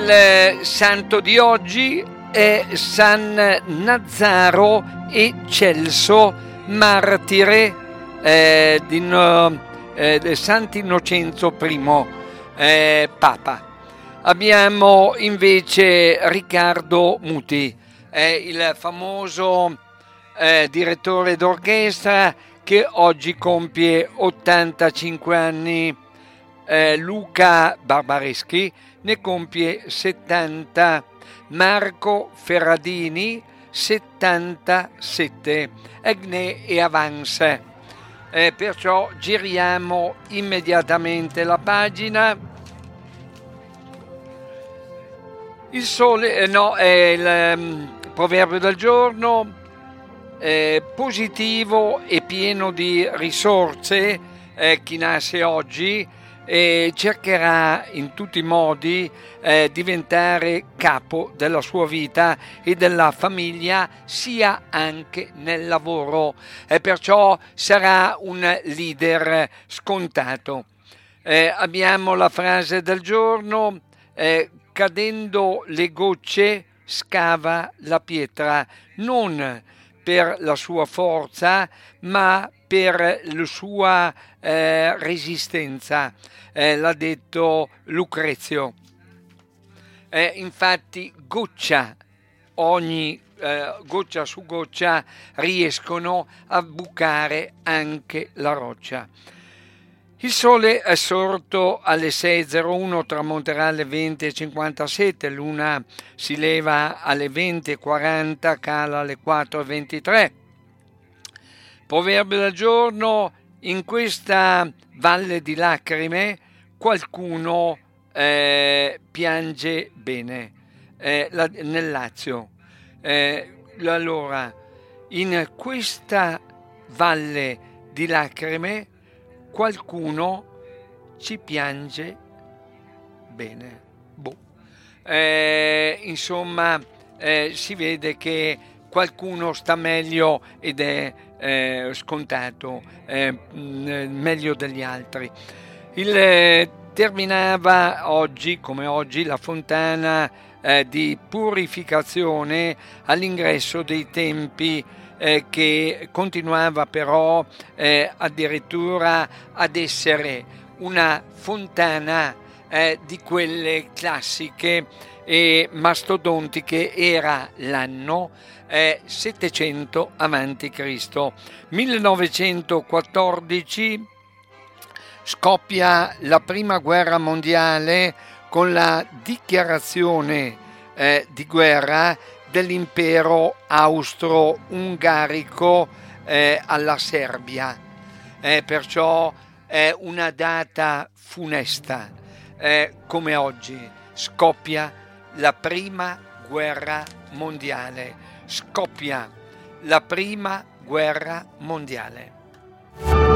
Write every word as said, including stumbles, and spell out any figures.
Il santo di oggi è San Nazzaro e Celso, martire eh, di no, eh, Sant'Innocenzo I, eh, Papa. Abbiamo invece Riccardo Muti, eh, il famoso eh, direttore d'orchestra che oggi compie ottantacinque anni. Eh, Luca Barbareschi ne compie settanta, Marco Ferradini settantasette, Egne e Avance. Eh, perciò giriamo immediatamente la pagina. Il sole, eh, no, è il um, proverbio del giorno, eh, positivo e pieno di risorse. Eh, chi nasce oggi e cercherà in tutti i modi eh, diventare capo della sua vita e della famiglia, sia anche nel lavoro, e perciò sarà un leader scontato. Eh, abbiamo la frase del giorno, eh, cadendo le gocce scava la pietra, non per la sua forza, ma per la sua eh, resistenza, eh, l'ha detto Lucrezio. Eh, infatti goccia, ogni eh, goccia su goccia riescono a bucare anche la roccia. Il sole è sorto alle sei e zero uno, tramonterà alle venti e cinquantasette, l'una si leva alle venti e quaranta, cala alle quattro e ventitré. Proverbio del giorno: in questa valle di lacrime qualcuno eh, piange bene, eh, la, nel Lazio. Eh, allora, in questa valle di lacrime qualcuno ci piange bene. Boh. Eh, insomma, eh, si vede che qualcuno sta meglio ed è eh, scontato, eh, meglio degli altri. Il, eh, terminava oggi, come oggi, la fontana eh, di purificazione all'ingresso dei tempi, eh, che continuava però eh, addirittura ad essere una fontana eh, di quelle classiche e mastodontiche. Era l'anno eh, settecento avanti Cristo. millenovecentoquattordici scoppia la prima guerra mondiale con la dichiarazione eh, di guerra dell'impero austro-ungarico eh, alla Serbia. Eh, perciò è una data funesta. Eh, come oggi scoppia la prima guerra mondiale. Scoppia la prima guerra mondiale.